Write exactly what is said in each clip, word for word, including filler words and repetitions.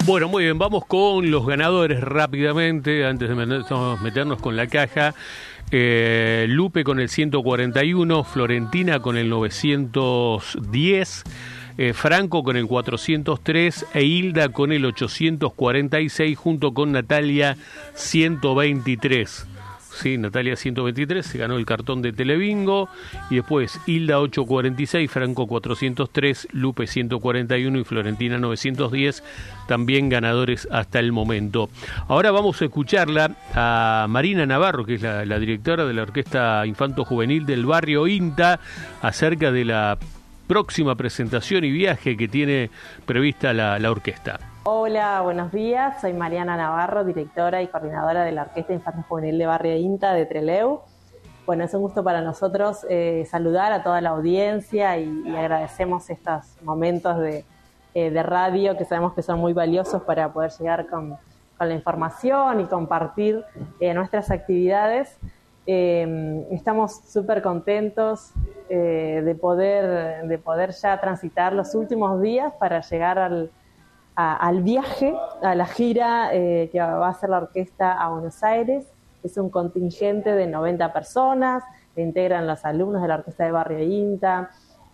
Bueno, muy bien, vamos con los ganadores rápidamente, antes de meternos con la caja. Eh, Lupe con el ciento cuarenta y uno, Florentina con el novecientos diez, eh, Franco con el cuatrocientos tres e Hilda con el ochocientos cuarenta y seis, junto con Natalia ciento veintitrés. Sí, Natalia ciento veintitrés, se ganó el cartón de Telebingo. Y después Hilda ochocientos cuarenta y seis, Franco cuatrocientos tres, Lupe ciento cuarenta y uno y Florentina novecientos diez, también ganadores hasta el momento. Ahora vamos a escucharla a Marina Navarro, que es la, la directora de la Orquesta Infanto Juvenil del Barrio INTA, acerca de la próxima presentación y viaje que tiene prevista la, la orquesta. Hola, buenos días. Soy Mariana Navarro, directora y coordinadora de la Orquesta Infanto Juvenil de Barrio INTA de Trelew. Bueno, es un gusto para nosotros eh, saludar a toda la audiencia y, y agradecemos estos momentos de, eh, de radio que sabemos que son muy valiosos para poder llegar con, con la información y compartir eh, nuestras actividades. Eh, estamos súper contentos eh, de poder, de poder ya transitar los últimos días para llegar al A, al viaje, a la gira eh, que va a hacer la orquesta a Buenos Aires. Es un contingente de noventa personas, que integran los alumnos de la Orquesta de Barrio INTA,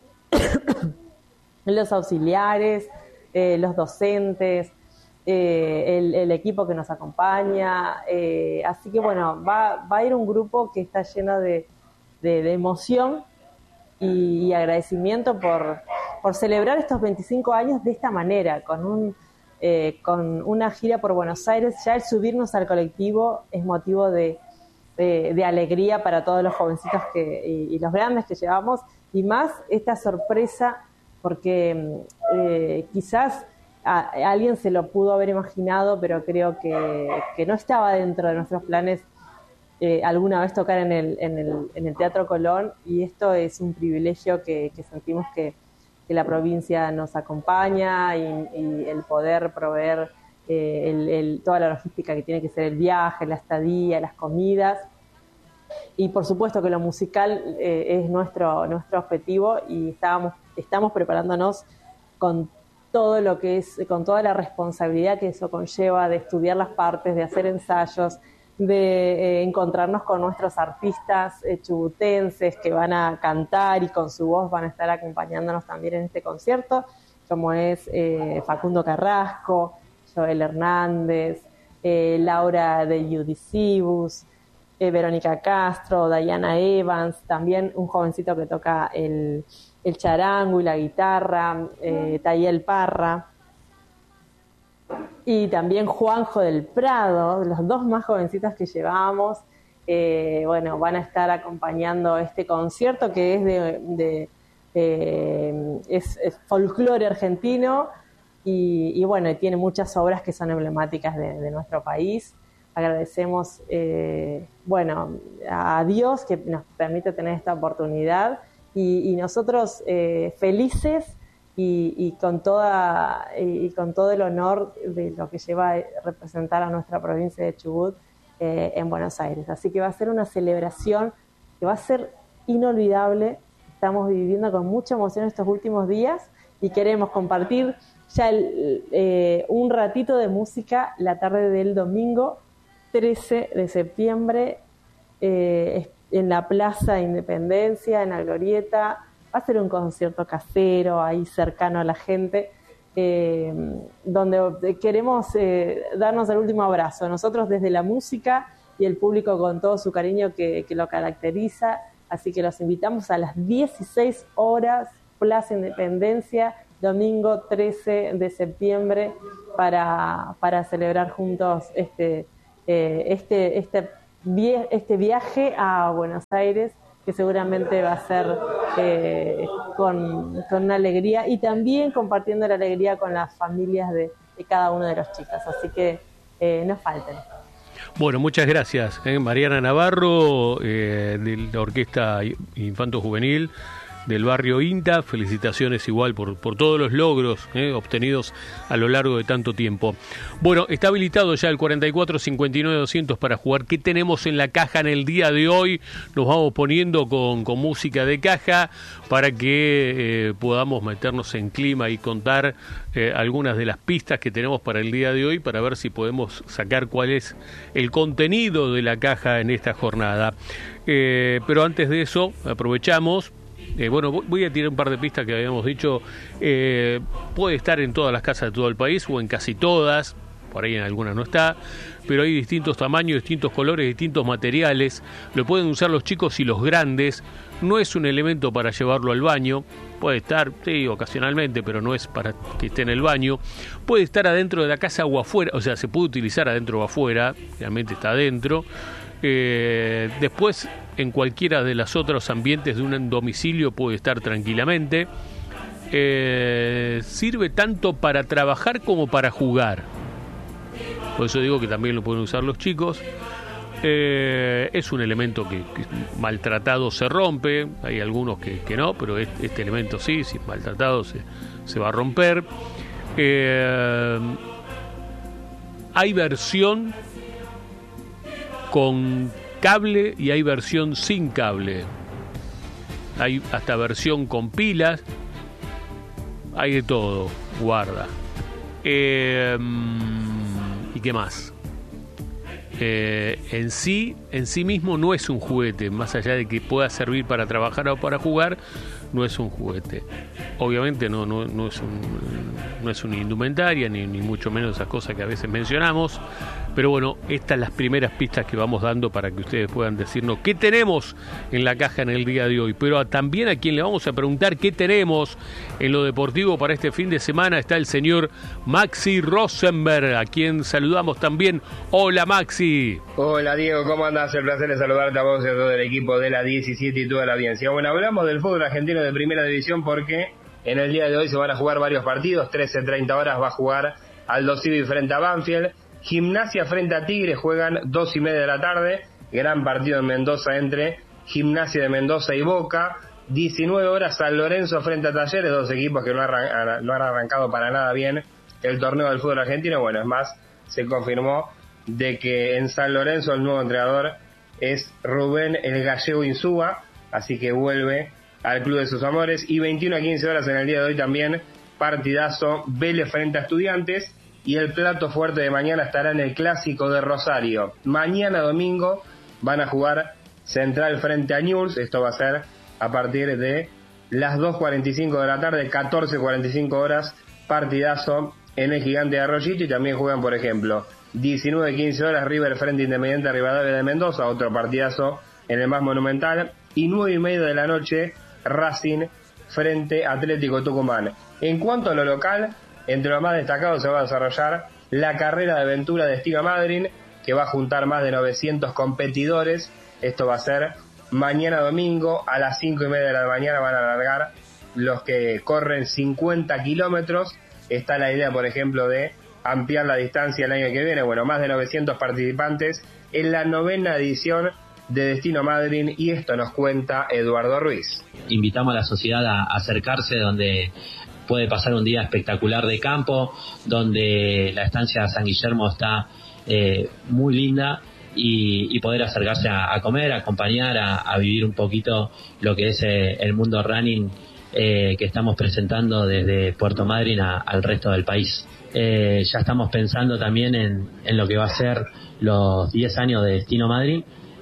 los auxiliares, eh, los docentes, eh, el, el equipo que nos acompaña. Eh, así que bueno, va, va a ir un grupo que está lleno de, de, de emoción y, y agradecimiento por... por celebrar estos veinticinco años de esta manera, con un eh, con una gira por Buenos Aires. Ya el subirnos al colectivo es motivo de, de, de alegría para todos los jovencitos que, y, y los grandes que llevamos, y más esta sorpresa, porque eh, quizás a, a alguien se lo pudo haber imaginado, pero creo que, que no estaba dentro de nuestros planes eh, alguna vez tocar en el, en, el, en el Teatro Colón, y esto es un privilegio que, que sentimos que que la provincia nos acompaña, y, y el poder proveer eh, el, el, toda la logística que tiene que ser el viaje, la estadía, las comidas. Y por supuesto que lo musical eh, es nuestro, nuestro objetivo, y estábamos, estamos preparándonos con todo lo que es, con toda la responsabilidad que eso conlleva, de estudiar las partes, de hacer ensayos, de eh, encontrarnos con nuestros artistas eh, chubutenses que van a cantar y con su voz van a estar acompañándonos también en este concierto, como es eh, Facundo Carrasco, Joel Hernández, eh, Laura de Yudicibus, eh, Verónica Castro, Diana Evans, también un jovencito que toca el, el charango y la guitarra, eh, Tayel Parra, y también Juanjo del Prado, los dos más jovencitos que llevamos. Eh, bueno, van a estar acompañando este concierto que es de, de eh, es, es folclore argentino, y, y bueno, tiene muchas obras que son emblemáticas de, de nuestro país. Agradecemos eh, bueno, a Dios que nos permite tener esta oportunidad, y, y nosotros eh, felices Y, y con toda y con todo el honor de lo que lleva a representar a nuestra provincia de Chubut eh, en Buenos Aires. Así que va a ser una celebración que va a ser inolvidable. Estamos viviendo con mucha emoción estos últimos días y queremos compartir ya el, eh, un ratito de música la tarde del domingo trece de septiembre eh, en la Plaza Independencia, en la Glorieta. Va a ser un concierto casero, ahí cercano a la gente, eh, donde queremos eh, darnos el último abrazo. Nosotros desde la música y el público con todo su cariño que, que lo caracteriza. Así que los invitamos a las dieciséis horas, Plaza Independencia, domingo trece de septiembre, para, para celebrar juntos este, eh, este, este, vie- este viaje a Buenos Aires, que seguramente va a ser eh, con, con una alegría, y también compartiendo la alegría con las familias de, de cada uno de los chicos. Así que eh, no falten. Bueno, muchas gracias, eh, Mariana Navarro, eh, de la Orquesta Infanto Juvenil del barrio INTA. Felicitaciones igual por, por todos los logros eh, obtenidos a lo largo de tanto tiempo. Bueno, está habilitado ya el cuarenta y cuatro cincuenta y nueve doscientos para jugar. ¿Qué tenemos en la caja en el día de hoy? Nos vamos poniendo con, con música de caja para que eh, podamos meternos en clima y contar eh, algunas de las pistas que tenemos para el día de hoy, para ver si podemos sacar cuál es el contenido de la caja en esta jornada. Eh, pero antes de eso, aprovechamos. Eh, bueno, voy a tirar un par de pistas que habíamos dicho. Eh, puede estar en todas las casas de todo el país o en casi todas, por ahí en algunas no está, pero hay distintos tamaños, distintos colores, distintos materiales. Lo pueden usar los chicos y los grandes. No es un elemento para llevarlo al baño. Puede estar, sí, ocasionalmente, pero no es para que esté en el baño. Puede estar adentro de la casa o afuera, o sea, se puede utilizar adentro o afuera, realmente está adentro. Eh, después, en cualquiera de los otros ambientes de un domicilio puede estar tranquilamente. Eh, sirve tanto para trabajar como para jugar. Por eso digo que también lo pueden usar los chicos. Eh, es un elemento que, que maltratado se rompe. Hay algunos que, que no, pero este, este elemento sí, si es maltratado se, se va a romper. Eh, hay versión con cable y hay versión sin cable. Hay hasta versión con pilas. Hay de todo, guarda. Eh, ¿Y qué más? Eh, en sí, en sí mismo no es un juguete, más allá de que pueda servir para trabajar o para jugar, no es un juguete. Obviamente no, no, no es un, no es una indumentaria, ni, ni mucho menos esas cosas que a veces mencionamos. Pero bueno, estas son las primeras pistas que vamos dando para que ustedes puedan decirnos qué tenemos en la caja en el día de hoy. Pero también a quien le vamos a preguntar qué tenemos en lo deportivo para este fin de semana está el señor Maxi Rosenberg, a quien saludamos también. Hola Maxi. Hola Diego, ¿cómo andás? El placer de saludarte a vos y a todo el equipo de la diecisiete y toda la audiencia. Bueno, hablamos del fútbol argentino de primera división porque en el día de hoy se van a jugar varios partidos. trece treinta horas va a jugar Aldo Civi frente a Banfield. Gimnasia frente a Tigres juegan dos y media de la tarde. Gran partido en Mendoza entre Gimnasia de Mendoza y Boca. diecinueve horas San Lorenzo frente a Talleres, dos equipos que no, arran- no han arrancado para nada bien el torneo del fútbol argentino. Bueno, es más, se confirmó de que en San Lorenzo el nuevo entrenador es Rubén el Gallego Insúa, así que vuelve al club de sus amores. Y veintiuna a quince horas en el día de hoy también partidazo Vélez frente a Estudiantes. Y el plato fuerte de mañana estará en el Clásico de Rosario. Mañana domingo van a jugar Central frente a Newell's. Esto va a ser a partir de las dos cuarenta y cinco de la tarde, catorce cuarenta y cinco horas, partidazo en el Gigante de Arroyito. Y también juegan, por ejemplo, diecinueve quince horas River frente a Independiente Rivadavia de Mendoza, otro partidazo en el más monumental. Y nueve y media de la noche Racing frente a Atlético Tucumán. En cuanto a lo local, entre lo más destacado se va a desarrollar la carrera de aventura Destino Madryn, que va a juntar más de novecientos competidores. Esto va a ser mañana domingo a las cinco y media de la mañana. Van a alargar los que corren cincuenta kilómetros. Está la idea, por ejemplo, de ampliar la distancia el año que viene. Bueno, más de novecientos participantes en la novena edición de Destino Madryn, y esto nos cuenta Eduardo Ruiz. Invitamos a la sociedad a acercarse, donde puede pasar un día espectacular de campo, donde la estancia de San Guillermo está eh, muy linda, y, y poder acercarse a, a comer, a acompañar, a, a vivir un poquito lo que es eh, el mundo running eh, que estamos presentando desde Puerto Madryn a, al resto del país. Eh, ya estamos pensando también en, en lo que va a ser los diez años de Destino Madryn,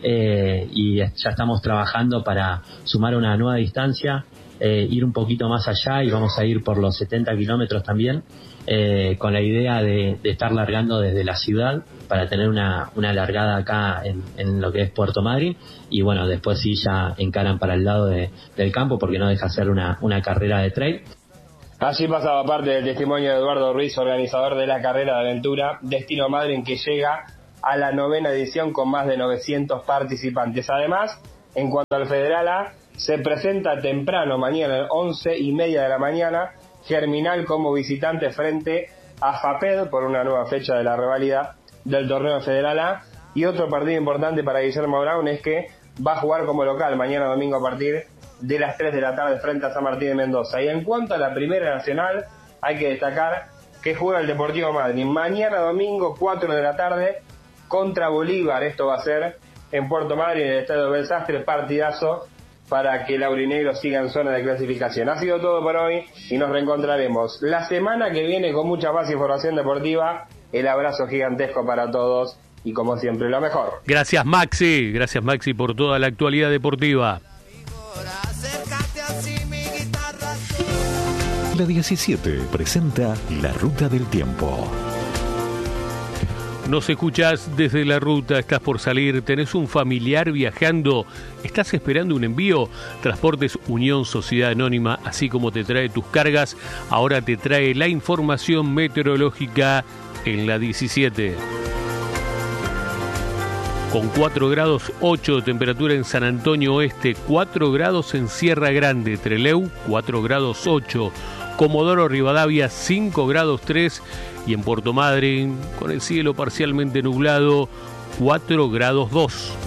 eh, y ya estamos trabajando para sumar una nueva distancia, Eh, ir un poquito más allá, y vamos a ir por los setenta kilómetros también, eh, con la idea de, de estar largando desde la ciudad para tener una, una largada acá en, en lo que es Puerto Madryn, y bueno, después sí ya encaran para el lado de, del campo, porque no deja ser una, una carrera de trail. Allí pasaba parte del testimonio de Eduardo Ruiz, organizador de la carrera de aventura Destino Madryn, que llega a la novena edición con más de novecientos participantes. Además, en cuanto al Federal A, se presenta temprano, mañana, once y media de la mañana, Germinal como visitante frente a Japed por una nueva fecha de la rivalidad del torneo Federal A. Y otro partido importante para Guillermo Brown es que va a jugar como local mañana domingo a partir de las tres de la tarde frente a San Martín de Mendoza. Y en cuanto a la Primera Nacional, hay que destacar que juega el Deportivo Madryn mañana domingo cuatro de la tarde contra Bolívar. Esto va a ser en Puerto Madryn, en el Estadio Belsastre, partidazo para que el aurinegro siga en zona de clasificación. Ha sido todo por hoy y nos reencontraremos la semana que viene con mucha más información deportiva. El abrazo gigantesco para todos y como siempre lo mejor. Gracias Maxi, gracias Maxi por toda la actualidad deportiva. La diecisiete presenta La Ruta del Tiempo. Nos escuchás desde la ruta, estás por salir, tenés un familiar viajando, estás esperando un envío. Transportes Unión Sociedad Anónima, así como te trae tus cargas, ahora te trae la información meteorológica en la diecisiete. Con cuatro grados ocho de temperatura en San Antonio Oeste, cuatro grados en Sierra Grande, Trelew, cuatro grados ocho, Comodoro Rivadavia, cinco grados tres, y en Puerto Madryn, con el cielo parcialmente nublado, cuatro grados dos.